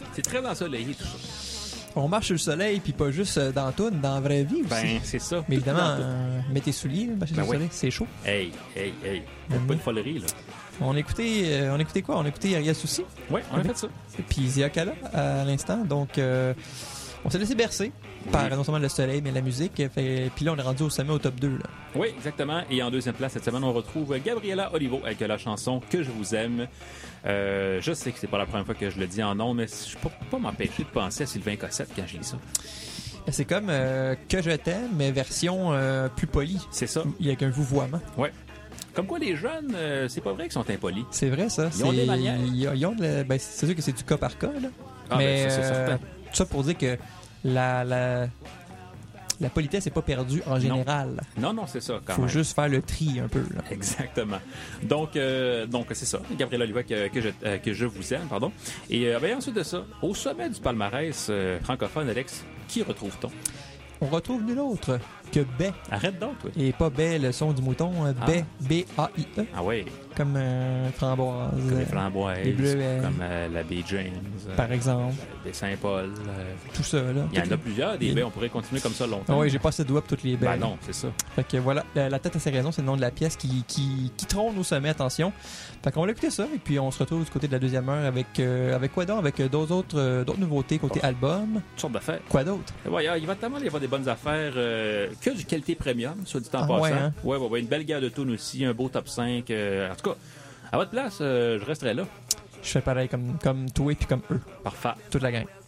C'est très ensoleillé, tout ça. On marche sur le soleil, puis pas juste dans la toune, dans la vraie vie aussi. Ben, c'est ça. Mais évidemment, Tout dans mets tes souliers, marcher sur le soleil, c'est chaud. Hey. Pas de folerie, là. On écoutait quoi? On écoutait Ariel Souci. Oui, on a fait ça. Puis Zia Kala à l'instant. Donc, on s'est laissé bercer par non seulement le soleil, mais la musique. Puis là, on est rendu au sommet, au top 2. Là. Oui, exactement. Et en deuxième place, cette semaine, on retrouve Gabriela Olivo avec la chanson « Que je vous aime ». Je sais que c'est pas la première fois que je le dis en nom, mais je peux pas m'empêcher de penser à Sylvain Cossette quand je lis ça. C'est comme Que je t'aime, mais version plus polie. C'est ça. Il y a qu'un vouvoiement. Oui. Comme quoi, les jeunes, c'est pas vrai qu'ils sont impolis. C'est vrai, ça. Ils ont des manières. Ils ont c'est sûr que c'est du cas par cas, là. Ah, mais ça, c'est certain. Tout ça pour dire que la politesse n'est pas perdue en général. Non, c'est ça, quand Faut même. juste faire le tri un peu, là. Exactement. Donc c'est ça. Gabriela Oliva que je vous aime, pardon. Et ensuite de ça, au sommet du palmarès francophone, Alex, qui retrouve-t-on? On retrouve nul autre que Baie. Arrête donc, toi. Et pas Baie, le son du mouton. Baie, B-A-I-E. Ah oui. Comme framboise. Comme les framboises. Les bleuets. Comme la baie James. Par exemple. Des Saint-Paul. Tout ça, là. Il y en a plusieurs, des baies. On pourrait continuer comme ça longtemps. Ah oui, j'ai pas assez de doigts pour toutes les baies. Ben non, c'est ça. Fait que voilà, la tête à ses raisons, c'est le nom de la pièce qui trône au sommet, attention. Fait qu'on va écouter ça, et puis on se retrouve du côté de la deuxième heure avec quoi d'autre? Avec d'autres nouveautés côté album. Toutes sortes d'affaires. Quoi d'autre? Ouais, il va tellement y avoir des bonnes affaires que du qualité premium, soit dit en passant. Ouais, hein? Ouais, une belle guerre de tunes aussi, un beau top 5. En tout cas, à votre place, je resterai là. Je fais pareil comme toi et puis comme eux. Parfait. Toute la gang.